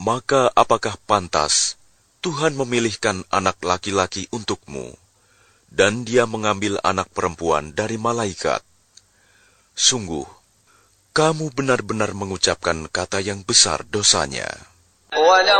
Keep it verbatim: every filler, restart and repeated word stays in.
Maka apakah pantas Tuhan memilihkan anak laki-laki untukmu, dan Dia mengambil anak perempuan dari malaikat? Sungguh, kamu benar-benar mengucapkan kata yang besar dosanya.